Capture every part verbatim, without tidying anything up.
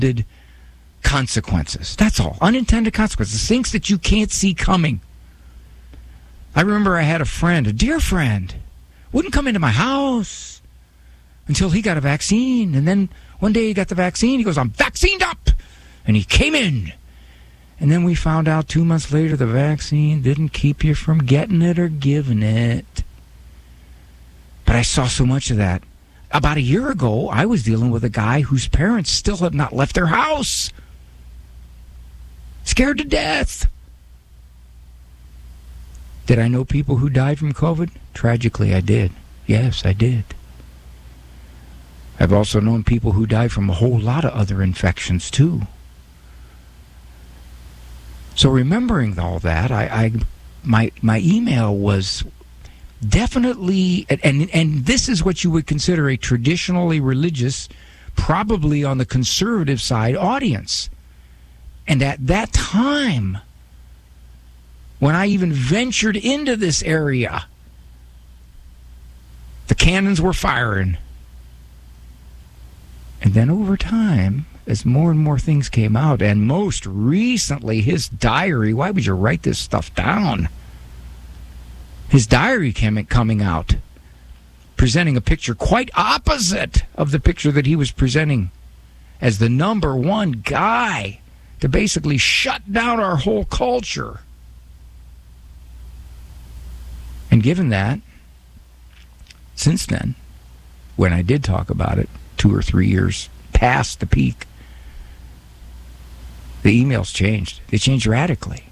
consequences. That's all. Unintended consequences. Things that you can't see coming. I remember I had a friend, a dear friend, wouldn't come into my house until he got a vaccine. And then one day he got the vaccine. He goes, I'm vaccinated up. And he came in. And then we found out two months later the vaccine didn't keep you from getting it or giving it. But I saw so much of that. About a year ago, I was dealing with a guy whose parents still have not left their house. Scared to death. Did I know people who died from COVID? Tragically, I did. Yes, I did. I've also known people who died from a whole lot of other infections, too. So remembering all that, I, I my my email was definitely, and and this is what you would consider a traditionally religious, probably on the conservative side, audience. And at that time, when I even ventured into this area, the cannons were firing. And then over time, as more and more things came out, and most recently his diary, why would you write this stuff down? His diary came coming out, presenting a picture quite opposite of the picture that he was presenting as the number one guy to basically shut down our whole culture. And given that, since then, when I did talk about it, two or three years past the peak, the emails changed. They changed radically.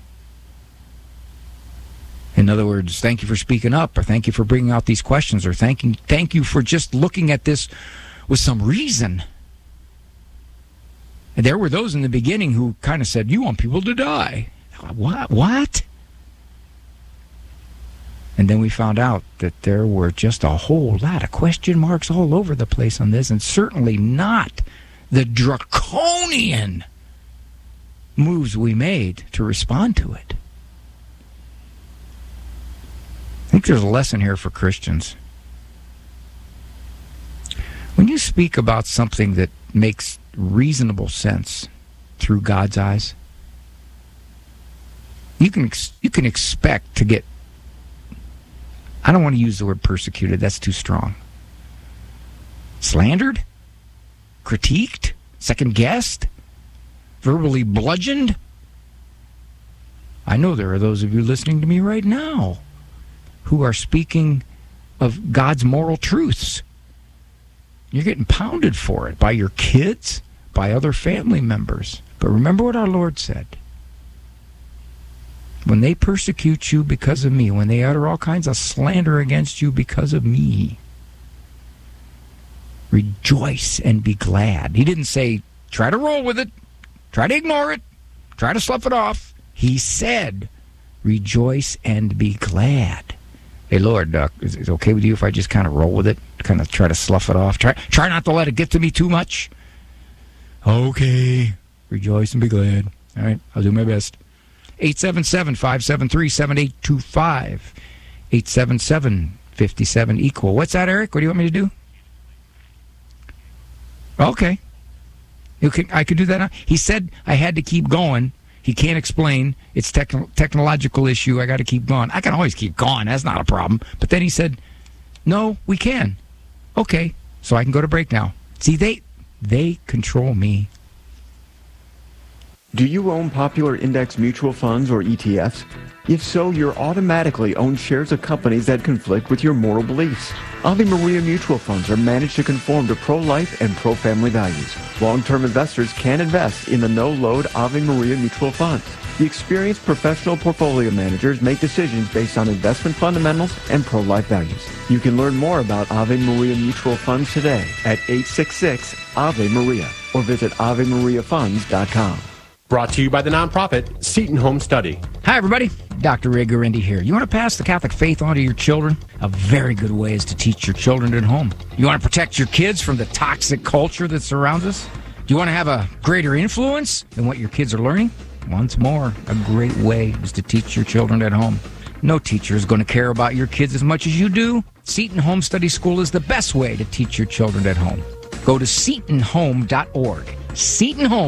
In other words, thank you for speaking up, or thank you for bringing out these questions, or thank you, thank you for just looking at this with some reason. And there were those in the beginning who kind of said, you want people to die. What? What? And then we found out that there were just a whole lot of question marks all over the place on this, and certainly not the draconian moves we made to respond to it. I think there's a lesson here for Christians. When you speak about something that makes reasonable sense through God's eyes, you can you can expect to get, I don't want to use the word persecuted, that's too strong. Slandered? Critiqued? Second-guessed? Verbally bludgeoned? I know there are those of you listening to me right now who are speaking of God's moral truths. You're getting pounded for it by your kids, by other family members. But remember what our Lord said. When they persecute you because of me, when they utter all kinds of slander against you because of me, rejoice and be glad. He didn't say, try to roll with it, try to ignore it, try to slough it off. He said, rejoice and be glad. Hey, Lord, uh, is it okay with you if I just kind of roll with it, kind of try to slough it off, try, try not to let it get to me too much? Okay, rejoice and be glad. All right, I'll do my best. eight seven seven, five seven three, seven eight two five. eight seven seven, five seven, equal. What's that, Eric? What do you want me to do? Okay. You can, I could do that now. He said I had to keep going. He can't explain. It's a techn- technological issue. I got to keep going. I can always keep going. That's not a problem. But then he said, no, we can. Okay, so I can go to break now. See, they they control me. Do you own popular index mutual funds or E T Fs? If so, you're automatically own shares of companies that conflict with your moral beliefs. Ave Maria mutual funds are managed to conform to pro-life and pro-family values. Long-term investors can invest in the no-load Ave Maria mutual funds. The experienced professional portfolio managers make decisions based on investment fundamentals and pro-life values. You can learn more about Ave Maria mutual funds today at eight six six, A V E Maria or visit ave maria funds dot com. Brought to you by the nonprofit Seton Home Study. Hi, everybody. Doctor Ray Guarendi here. You want to pass the Catholic faith on to your children? A very good way is to teach your children at home. You want to protect your kids from the toxic culture that surrounds us? Do you want to have a greater influence in what your kids are learning? Once more, a great way is to teach your children at home. No teacher is going to care about your kids as much as you do. Seton Home Study School is the best way to teach your children at home. Go to seton home dot org. Seton Home.